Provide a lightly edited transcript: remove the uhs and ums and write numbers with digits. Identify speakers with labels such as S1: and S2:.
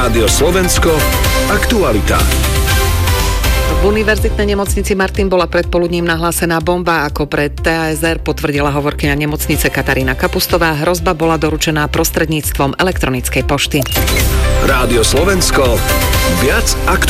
S1: Rádio Slovensko, aktualita.
S2: V univerzitnej nemocnici Martin bola predpoludním nahlásená bomba, ako pre TASR potvrdila hovorkyňa nemocnice Katarína Kapustová. Hrozba bola doručená prostredníctvom elektronickej pošty.
S1: Rádio Slovensko, viac aktualita.